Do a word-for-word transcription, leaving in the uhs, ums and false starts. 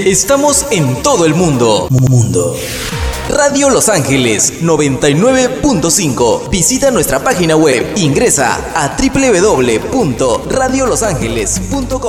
Estamos en todo el mundo. Mundo. Radio Los Ángeles noventa y nueve punto cinco. Visita nuestra página web. Ingresa a doble u doble u doble u punto radio los ángeles punto com.